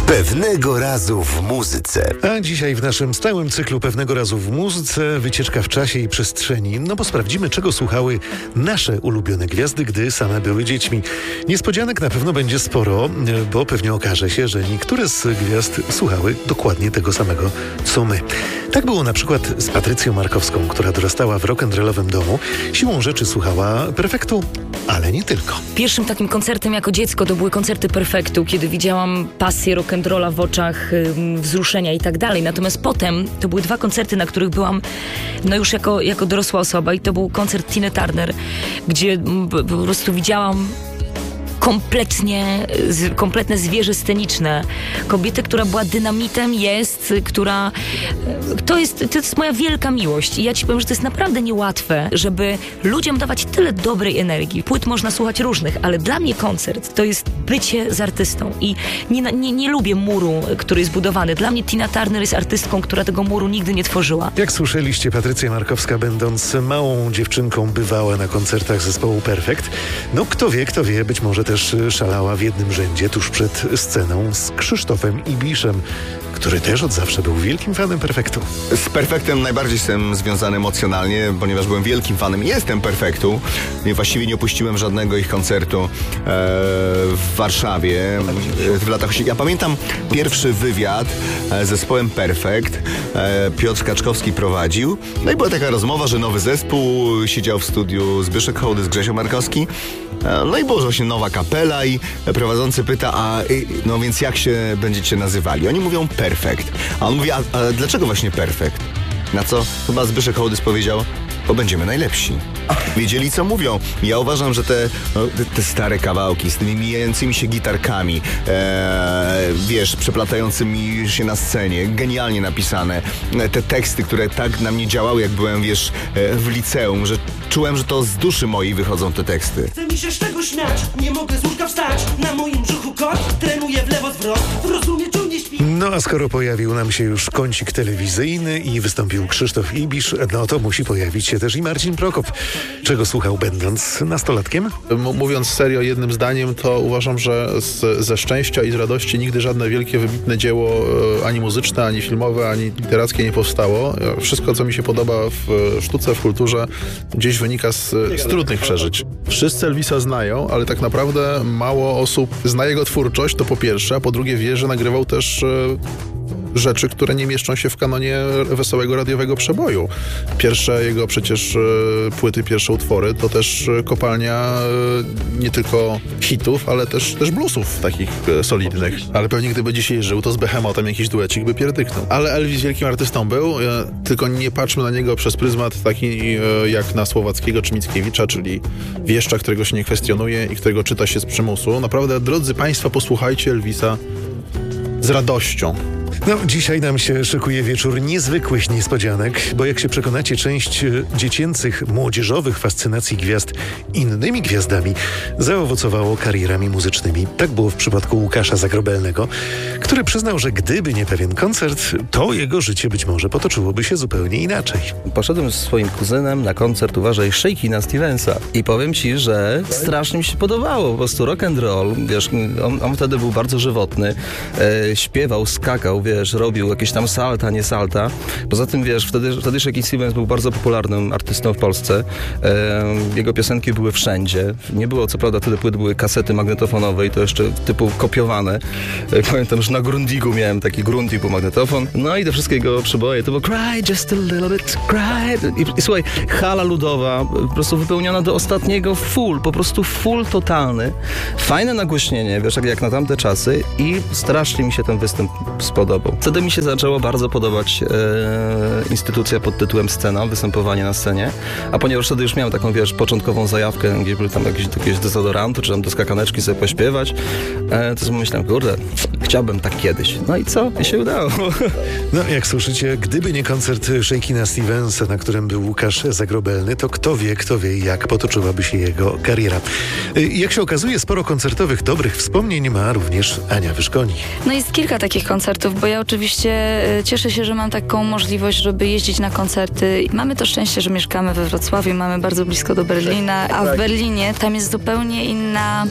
Pewnego razu w muzyce. A dzisiaj w naszym stałym cyklu Pewnego razu w muzyce wycieczka w czasie i przestrzeni. No bo sprawdzimy, czego słuchały nasze ulubione gwiazdy, gdy same były dziećmi. Niespodzianek na pewno będzie sporo, bo pewnie okaże się, że niektóre z gwiazd słuchały dokładnie tego samego, co my. Tak było na przykład z Patrycją Markowską, która dorastała w rock'n'rollowym domu. Siłą rzeczy słuchała Perfektu, ale nie tylko. Pierwszym takim koncertem jako dziecko to były koncerty Perfektu, kiedy widziałam pasję rock'n'rolla w oczach, wzruszenia i tak dalej. Natomiast potem to były 2 koncerty, na których byłam już jako dorosła osoba i to był koncert Tiny Turner, gdzie po prostu widziałam kompletne zwierzę sceniczne. Kobietę, która była dynamitem, to jest moja wielka miłość. I ja ci powiem, że to jest naprawdę niełatwe, żeby ludziom dawać tyle dobrej energii. Płyt można słuchać różnych, ale dla mnie koncert to jest bycie z artystą. I nie lubię muru, który jest budowany. Dla mnie Tina Turner jest artystką, która tego muru nigdy nie tworzyła. Jak słyszeliście, Patrycja Markowska, będąc małą dziewczynką, bywała na koncertach zespołu Perfekt. No kto wie, być może też szalała w jednym rzędzie tuż przed sceną z Krzysztofem Ibiszem, który też od zawsze był wielkim fanem Perfektu. Z Perfektem najbardziej jestem związany emocjonalnie, ponieważ byłem wielkim fanem i jestem Perfektu. I właściwie nie opuściłem żadnego ich koncertu w Warszawie w latach 80. Ja pamiętam pierwszy wywiad z zespołem Perfekt. Piotr Kaczkowski prowadził. No i była taka rozmowa, że nowy zespół, siedział w studiu Zbyszek Hołdys, Grzesio Markowski. No i była właśnie nowa kapela i prowadzący pyta, no więc jak się będziecie nazywali? Oni mówią Perfekt. A on mówi, a dlaczego właśnie Perfekt? Na co chyba Zbyszek Hołdys powiedział, bo będziemy najlepsi. Wiedzieli, co mówią. Ja uważam, że te stare kawałki z tymi mijającymi się gitarkami, przeplatającymi się na scenie, genialnie napisane. Te teksty, które tak na mnie działały, jak byłem, w liceum, że czułem, że to z duszy mojej wychodzą te teksty. Chcę mi się z tego śmiać, nie mogę z łóżka wstać. Na moim brzuchu kot, trenuję w lewo zwrot. Rozumie, czemu nie śpi. No a skoro pojawił nam się już kącik telewizyjny i wystąpił Krzysztof Ibisz, no to musi pojawić się też i Marcin Prokop. Czego słuchał, będąc nastolatkiem? Mówiąc serio, jednym zdaniem, to uważam, że ze szczęścia i z radości nigdy żadne wielkie, wybitne dzieło ani muzyczne, ani filmowe, ani literackie nie powstało. Wszystko, co mi się podoba w sztuce, w kulturze, gdzieś wynika z trudnych przeżyć. Wszyscy Elvisa znają, ale tak naprawdę mało osób zna jego twórczość, to po pierwsze, a po drugie wie, że nagrywał też rzeczy, które nie mieszczą się w kanonie wesołego radiowego przeboju. Pierwsze jego przecież płyty, pierwsze utwory to też kopalnia nie tylko hitów, ale też bluesów takich solidnych. Ale pewnie gdyby dzisiaj żył, to z Behemotem jakiś duecik by pierdyknął. Ale Elvis wielkim artystą był, tylko nie patrzmy na niego przez pryzmat taki jak na Słowackiego czy Mickiewicza, czyli wieszcza, którego się nie kwestionuje i którego czyta się z przymusu. Naprawdę, drodzy Państwo, posłuchajcie Elvisa z radością. No, dzisiaj nam się szykuje wieczór niezwykłych niespodzianek, bo jak się przekonacie, część dziecięcych, młodzieżowych fascynacji gwiazd innymi gwiazdami zaowocowało karierami muzycznymi. Tak było w przypadku Łukasza Zagrobelnego, który przyznał, że gdyby nie pewien koncert, to jego życie być może potoczyłoby się zupełnie inaczej. Poszedłem ze swoim kuzynem na koncert, uważaj, Shakina Stevensa i powiem ci, że strasznie mi się podobało. Po prostu rock and roll, wiesz, on wtedy był bardzo żywotny, śpiewał, skakał, wiesz, robił jakieś tam salta, nie salta. Poza tym, wiesz, wtedy Shakin' Stevens był bardzo popularnym artystą w Polsce. Jego piosenki były wszędzie. Nie było, co prawda, wtedy płyt były kasety magnetofonowe i to jeszcze typu kopiowane. Pamiętam, że na Grundigu miałem taki Grundig był magnetofon. No i te wszystkie jego przeboje to było cry just a little bit, cry. I słuchaj, hala ludowa, po prostu wypełniona do ostatniego full, po prostu full totalny. Fajne nagłośnienie, wiesz, jak na tamte czasy i strasznie mi się ten występ spodobał. Wtedy mi się zaczęło bardzo podobać instytucja pod tytułem Scena, występowanie na scenie, a ponieważ wtedy już miałem taką, wiesz, początkową zajawkę, gdzie były tam jakieś dezodoranty, czy tam do skakaneczki sobie pośpiewać, to sobie myślałem, kurde, chciałbym tak kiedyś. No i co? I się udało. No, jak słyszycie, gdyby nie koncert Shakina Stevensa, na którym był Łukasz Zagrobelny, to kto wie, jak potoczyłaby się jego kariera. Jak się okazuje, sporo koncertowych dobrych wspomnień ma również Ania Wyszkoni. No jest kilka takich koncertów, bo ja oczywiście cieszę się, że mam taką możliwość, żeby jeździć na koncerty. Mamy to szczęście, że mieszkamy we Wrocławiu, mamy bardzo blisko do Berlina, a w Berlinie tam jest zupełnie inna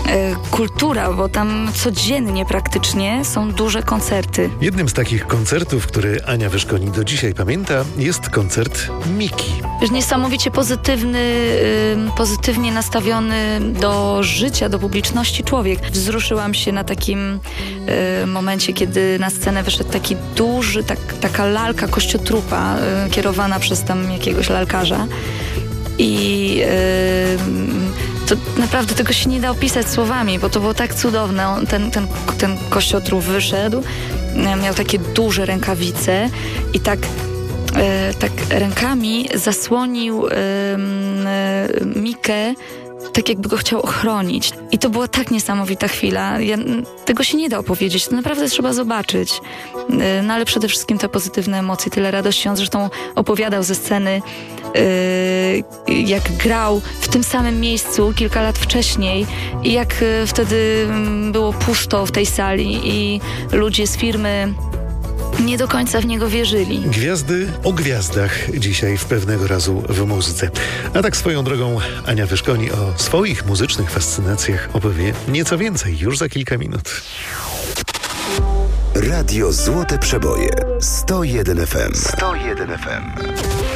kultura, bo tam codziennie praktycznie są duże koncerty. Jednym z takich koncertów, który Ania Wyszkoni do dzisiaj pamięta, jest koncert Miki. Wiesz, niesamowicie pozytywnie nastawiony do życia, do publiczności człowiek. Wzruszyłam się na takim momencie, kiedy na scenę wyszedł taki duży, taka lalka kościotrupa kierowana przez tam jakiegoś lalkarza. I to naprawdę tego się nie da opisać słowami, bo to było tak cudowne. Ten kościotrup wyszedł, miał takie duże rękawice i tak rękami zasłonił Mikę, tak jakby go chciał ochronić. I to była tak niesamowita chwila. Tego się nie da opowiedzieć, to naprawdę trzeba zobaczyć. No ale przede wszystkim te pozytywne emocje, tyle radości. On zresztą opowiadał ze sceny, jak grał w tym samym miejscu kilka lat wcześniej i jak wtedy było pusto w tej sali i ludzie z firmy nie do końca w niego wierzyli. Gwiazdy o gwiazdach dzisiaj w Pewnego Razu w muzyce. A tak swoją drogą Ania Wyszkoni o swoich muzycznych fascynacjach opowie nieco więcej już za kilka minut. Radio Złote Przeboje 101 FM. 101 FM.